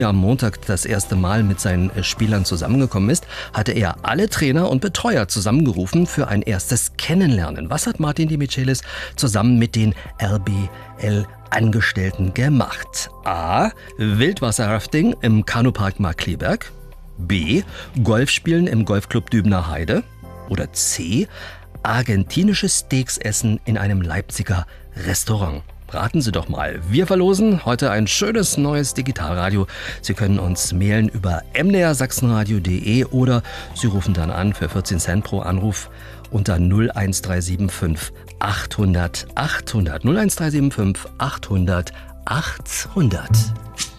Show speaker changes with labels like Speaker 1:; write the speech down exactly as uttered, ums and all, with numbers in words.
Speaker 1: am Montag das erste Mal mit seinen Spielern zusammengekommen ist, hatte er alle Trainer und Betreuer zusammengerufen für ein erstes Kennenlernen. Was hat Martin Demichelis zusammen mit den R B L-Angestellten gemacht? A. Wildwasserrafting im Kanupark Markkleeberg. B. Golfspielen im Golfclub Dübener Heide. Oder C. Argentinische Steaks essen in einem Leipziger Restaurant. Raten Sie doch mal. Wir verlosen heute ein schönes neues Digitalradio. Sie können uns mailen über m d r sachsenradio punkt d e oder Sie rufen dann an für vierzehn Cent pro Anruf unter null eins drei sieben fünf achthundert achthundert. null eins drei sieben fünf achthundert achthundert.